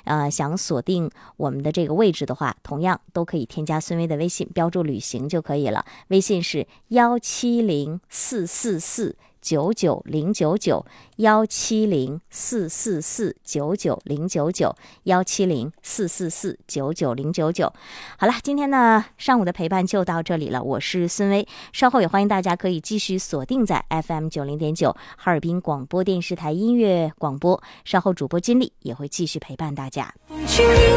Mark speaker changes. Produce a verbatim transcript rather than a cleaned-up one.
Speaker 1: 呃想锁定我们的这个位置的话，同样都可以添加孙威的微信，标注旅行就可以了。微信是幺七零四四四九九零九九，幺七零四四四九九零九九，幺七零四四四九九零九九。好了，今天呢上午的陪伴就到这里了，我是孙威，稍后也欢迎大家可以继续锁定在 F M 九零点九 哈尔滨广播电视台音乐广播，稍后主播金丽也会继续陪伴大家。